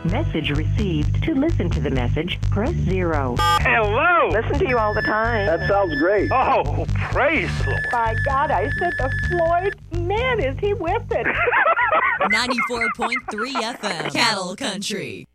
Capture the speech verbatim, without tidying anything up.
Message received. To listen to the message, press zero. Hello! Listen to you all the time. That sounds great. Oh, praise the Lord. By God, I said to Floyd, man, is he whipping. ninety-four point three F M, Cattle Country.